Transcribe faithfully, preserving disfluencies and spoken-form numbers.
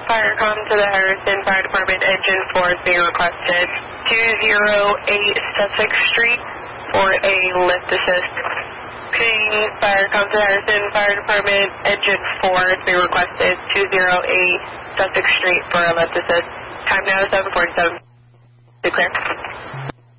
Firecom to the Harrison Fire Department, engine four is being requested. two oh eight Sussex Street for a lift assist. King Firecom to the Harrison Fire Department, engine four is being requested. two oh eight Sussex Street for a lift assist. Time now is seven forty-seven. Clear.